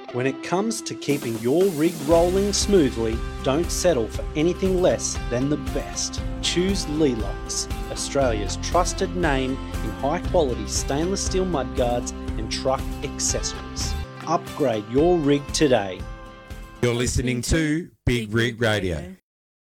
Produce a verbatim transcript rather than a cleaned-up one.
When it comes to keeping your rig rolling smoothly, don't settle for anything less than the best. Choose Lelox, Australia's trusted name in high-quality stainless steel mudguards and truck accessories. Upgrade your rig today. You're listening to Big Rig Radio.